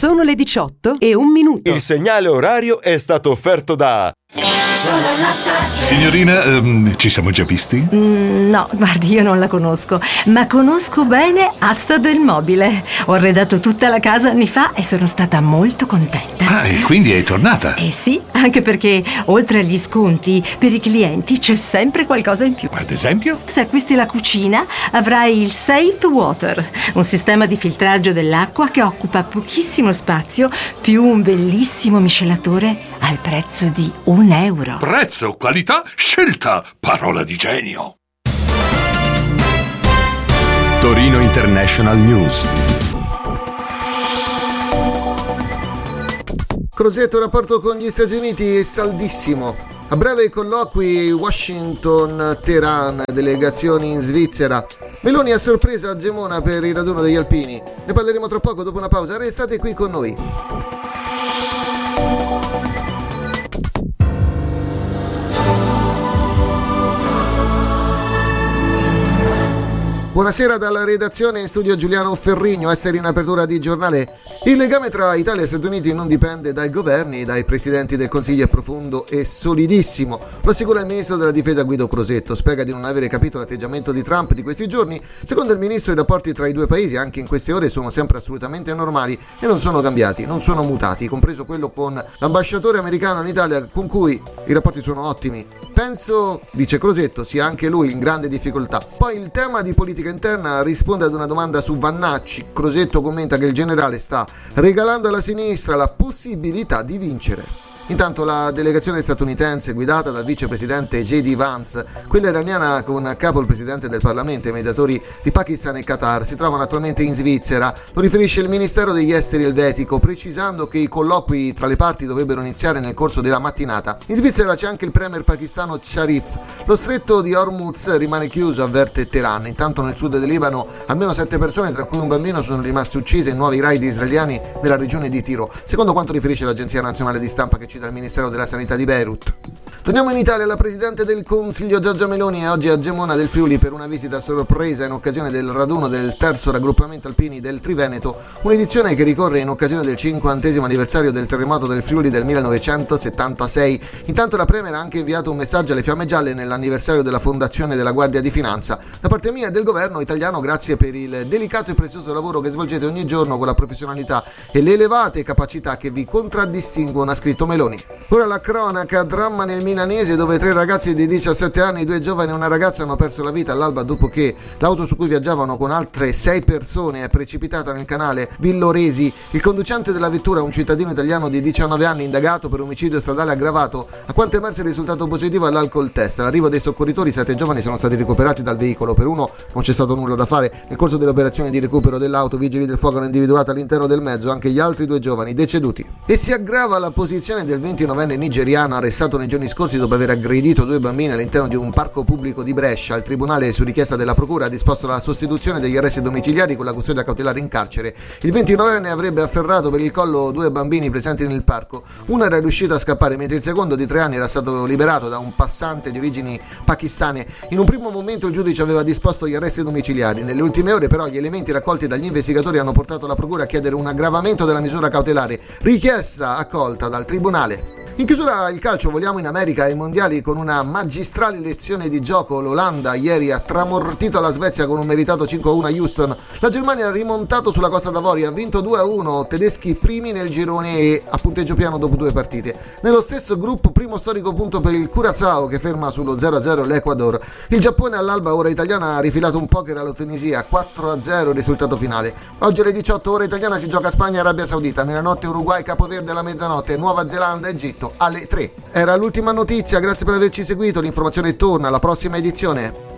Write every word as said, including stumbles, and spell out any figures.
Sono le diciotto e un minuto. Il segnale orario è stato offerto da... Sono la stagione. Signorina, um, ci siamo già visti? Mm, no, guardi, io non la conosco, ma conosco bene Asta del Mobile. Ho arredato tutta la casa anni fa e sono stata molto contenta. Ah, e quindi è tornata? Eh sì, anche perché oltre agli sconti, per i clienti c'è sempre qualcosa in più. Ad esempio? Se acquisti la cucina, avrai il Safe Water, un sistema di filtraggio dell'acqua che occupa pochissimo spazio, più un bellissimo miscelatore al prezzo di un euro. Prezzo, qualità, scelta, parola di genio. Torino International News. Crosetto, rapporto con gli Stati Uniti è saldissimo. A breve colloqui Washington-Teheran, delegazioni in Svizzera. Meloni a sorpresa a Gemona per il raduno degli alpini. Ne parleremo tra poco dopo una pausa. Restate qui con noi. Buonasera dalla redazione, in studio Giuliano Ferrigno. Essere in apertura di giornale. Il legame tra Italia e Stati Uniti non dipende dai governi, dai presidenti del Consiglio, è profondo e solidissimo. Lo assicura il ministro della difesa Guido Crosetto. Spiega di non avere capito l'atteggiamento di Trump di questi giorni. Secondo il ministro, i rapporti tra i due paesi anche in queste ore sono sempre assolutamente normali e non sono cambiati, non sono mutati, compreso quello con l'ambasciatore americano in Italia, con cui i rapporti sono ottimi. Penso, dice Crosetto, sia anche lui in grande difficoltà. Poi il tema di politica interna risponde ad una domanda su Vannacci. Crosetto commenta che il generale sta regalando alla sinistra la possibilità di vincere. Intanto la delegazione statunitense guidata dal vicepresidente J D Vance, quella iraniana con a capo il presidente del Parlamento e i mediatori di Pakistan e Qatar, si trovano attualmente in Svizzera. Lo riferisce il Ministero degli Esteri elvetico, precisando che i colloqui tra le parti dovrebbero iniziare nel corso della mattinata. In Svizzera c'è anche il premier pakistano Sharif. Lo stretto di Hormuz rimane chiuso, avverte Teheran. Intanto nel sud del Libano almeno sette persone, tra cui un bambino, sono rimaste uccise in nuovi raid israeliani nella regione di Tiro, secondo quanto riferisce l'agenzia nazionale di stampa che cita il Ministero della Sanità di Beirut. Torniamo in Italia. La Presidente del Consiglio Giorgia Meloni è oggi a Gemona del Friuli per una visita sorpresa in occasione del raduno del terzo raggruppamento alpini del Triveneto, un'edizione che ricorre in occasione del cinquantesimo anniversario del terremoto del Friuli del millenovecentosettantasei. Intanto la Premier ha anche inviato un messaggio alle Fiamme Gialle nell'anniversario della fondazione della Guardia di Finanza. Da parte mia e del governo italiano, grazie per il delicato e prezioso lavoro che svolgete ogni giorno con la professionalità e le elevate capacità che vi contraddistinguono, ha scritto Meloni. Ora la cronaca, dramma nel milanese dove tre ragazzi di diciassette anni, due giovani e una ragazza hanno perso la vita all'alba dopo che l'auto su cui viaggiavano con altre sei persone è precipitata nel canale Villoresi. Il conducente della vettura, un cittadino italiano di diciannove anni, indagato per omicidio stradale aggravato, a quanto emerso il risultato positivo all'alcol test. All'arrivo dei soccorritori, sette giovani sono stati recuperati dal veicolo. Per uno non c'è stato nulla da fare. Nel corso delle operazioni di recupero dell'auto, vigili del fuoco hanno individuato all'interno del mezzo anche gli altri due giovani deceduti. E si aggrava la posizione del ventinovenne nigeriano arrestato nei giorni scorsi dopo aver aggredito due bambini all'interno di un parco pubblico di Brescia. Il tribunale, su richiesta della procura, ha disposto la sostituzione degli arresti domiciliari con la custodia cautelare in carcere. Il ventinovenne avrebbe afferrato per il collo due bambini presenti nel parco. Uno era riuscito a scappare mentre il secondo, di tre anni, era stato liberato da un passante di origini pakistane. In un primo momento il giudice aveva disposto gli arresti domiciliari. Nelle ultime ore però gli elementi raccolti dagli investigatori hanno portato la procura a chiedere un aggravamento della misura cautelare, richiesta accolta dal tribunale. In chiusura il calcio, voliamo in America ai mondiali con una magistrale lezione di gioco. L'Olanda ieri ha tramortito la Svezia con un meritato cinque a uno a Houston. La Germania ha rimontato sulla Costa d'Avorio, ha vinto due a uno, tedeschi primi nel girone e a punteggio piano dopo due partite. Nello stesso gruppo, primo storico punto per il Curaçao che ferma sullo zero a zero l'Ecuador. Il Giappone all'alba, ora italiana, ha rifilato un poker alla Tunisia, quattro a zero il risultato finale. Oggi alle diciotto ora italiana si gioca Spagna e Arabia Saudita. Nella notte Uruguay Capoverde alla mezzanotte, Nuova Zelanda Egitto alle tre. Era l'ultima notizia, grazie per averci seguito, l'informazione torna alla prossima edizione.